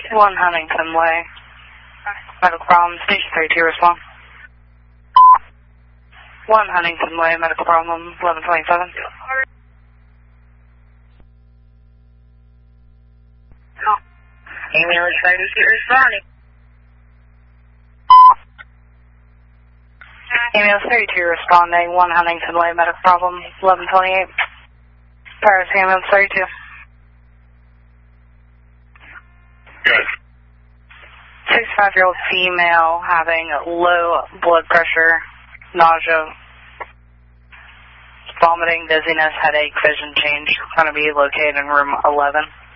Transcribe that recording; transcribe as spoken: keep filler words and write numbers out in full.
one Huntington Way. Medical problem, station thirty-two, respond. one Huntington Way, medical problem, eleven twenty-seven. Ambulance thirty-two responding. Ambulance thirty-two responding, one Huntington Way, medical problem, eleven twenty-eight. Paris Ambulance thirty-two. Good. sixty-five-year-old female having low blood pressure, nausea, vomiting, dizziness, headache, vision change. Going to be located in room eleven.